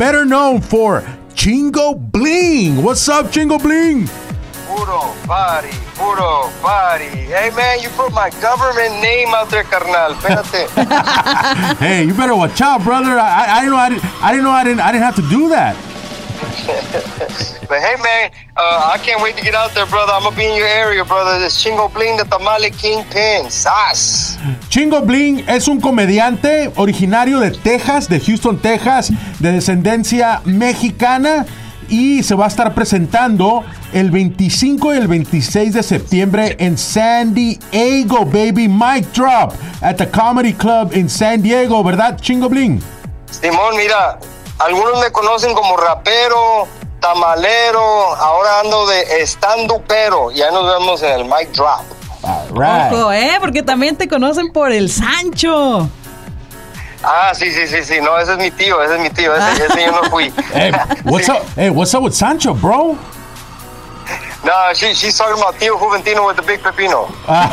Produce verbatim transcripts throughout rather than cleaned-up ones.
better known for Chingo Bling. What's up, Chingo Bling? Puro party, puro party. Hey, man, you put my government name out there, carnal. Espérate. Hey, you better watch out, brother. I, I, I didn't know I didn't, I didn't know I didn't I didn't have to do that. But hey, man, uh, I can't wait to get out there, brother. I'm gonna be in your area, brother. This Chingo Bling, the Tamale Kingpin. Sas. Chingo Bling es un comediante originario de Texas, de Houston, Texas, de descendencia mexicana, y se va a estar presentando el veinticinco y el veintiséis de septiembre en San Diego, baby. Mic drop at the Comedy Club in San Diego, ¿verdad, Chingo Bling? Simón, mira, algunos me conocen como rapero, tamalero, ahora ando de stand-upero. Ya nos vemos en el mic drop. All right. Ojo, ¿eh? Porque también te conocen por el Sancho. Ah, sí, sí, sí, sí. No, ese es mi tío, ese es mi tío. Ese, ese yo no fui. Hey, what's Sí. up? Hey, what's up with Sancho, bro? No, she, she's talking about Tío Juventino with the big pepino.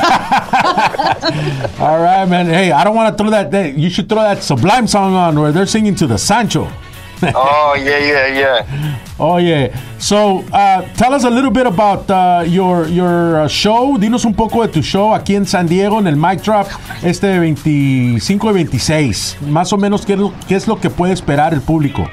All right, man. Hey, I don't want to throw that, that. You should throw that Sublime song on where they're singing to the Sancho. Oh, yeah, yeah, yeah. Oh, yeah. So, uh, tell us a little bit about uh, your your uh, show. Dinos un poco de tu show aquí en San Diego, en el Mic Drop, este veinticinco y veintiséis. Más o menos, ¿qué, es lo- qué es lo que puede esperar el público?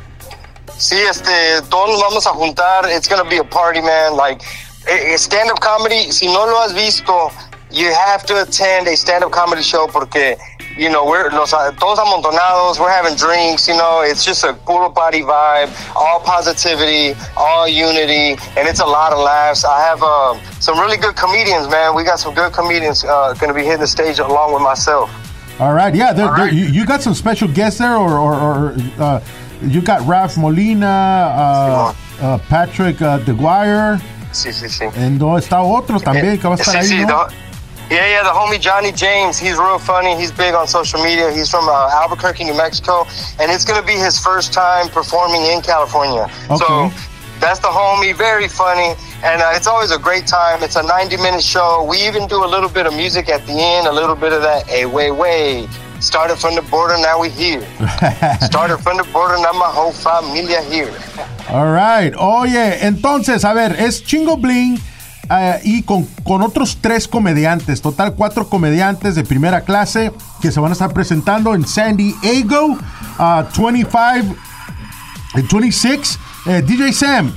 Sí, este, todos nos vamos a juntar. It's gonna be a party, man. Like, eh, stand-up comedy, si no lo has visto, you have to attend a stand-up comedy show porque, you know, we're los, todos amontonados, we're having drinks, you know, it's just a puro party vibe, all positivity, all unity, and it's a lot of laughs. I have uh, some really good comedians, man. We got some good comedians uh, gonna be hitting the stage along with myself. All right, yeah. There, All there- right. you, you got some special guests there, or, or, or uh, you got Ralph Molina, uh, uh, Patrick uh, DeGuire, Sí, sí, sí. and oh, está otro también que va a estar Sí, ahí, sí, ¿no? the- yeah, yeah, the homie Johnny James, he's real funny. He's big on social media. He's from uh, Albuquerque, New Mexico, and it's going to be his first time performing in California. Okay. So that's the homie, very funny, and uh, it's always a great time. It's a ninety-minute show. We even do a little bit of music at the end, a little bit of that, hey, wait, wait. Started from the border, now we here. Started from the border, now my whole familia here. All right. Oye, entonces, a ver, es Chingo Bling eh, y con, con otros tres comediantes. Total, cuatro comediantes de primera clase que se van a estar presentando en San Diego, uh, veinticinco and veintiséis. Eh, D J Sam,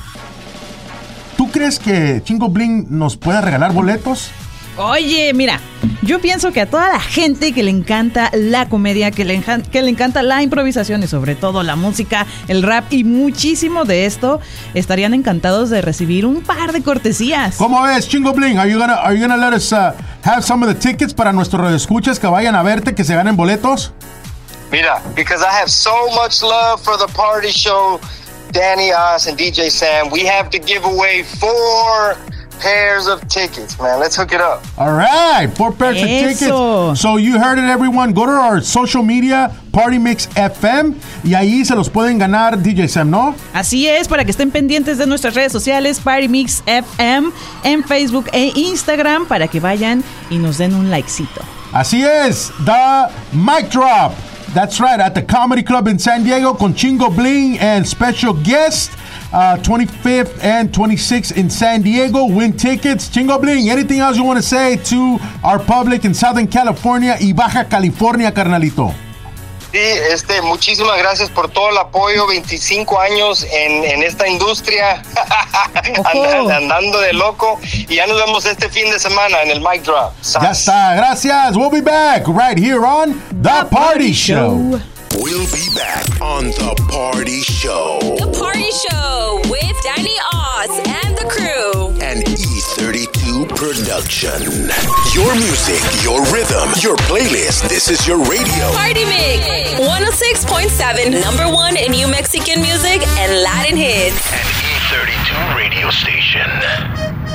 ¿tú crees que Chingo Bling nos pueda regalar boletos? Oye, mira, yo pienso que a toda la gente que le encanta la comedia, que le, enjan- que le encanta la improvisación y sobre todo la música, el rap y muchísimo de esto, estarían encantados de recibir un par de cortesías. ¿Cómo ves, Chingo Bling? Are you gonna, are you gonna let us uh, have some of the tickets para nuestros radioescuchas que vayan a verte, que se ganen boletos? Mira, because I have so much love for the party show, Danny Oz and D J Sam, we have to give away four pairs of tickets, man. Let's hook it up. All right, four pairs of Eso. tickets. So you heard it, everyone. Go to our social media, Party Mix F M, y ahí se los pueden ganar, D J Sam, ¿no? Así es, para que estén pendientes de nuestras redes sociales, Party Mix F M, en Facebook e Instagram, para que vayan y nos den un likecito. Así es, The Mic Drop. That's right, at the Comedy Club in San Diego con Chingo Bling and special guest, uh, twenty-fifth and twenty-sixth in San Diego. Win tickets. Chingo Bling, anything else you want to say to our public in Southern California y Baja California, carnalito? Sí, este, muchísimas gracias por todo el apoyo. veinticinco años en, en esta industria, Ojo. And- andando de loco. Y ya nos vemos este fin de semana en el Mic Drop. Ya está, gracias. We'll be back right here on The Party Show. We'll be back on The Party Show. The Party Show with Danny Oz and the crew. An E thirty-two production. Your music, your rhythm, your playlist. This is your radio. Party Mix one oh six point seven, number one in New Mexican music and Latin hits. An E thirty-two radio station.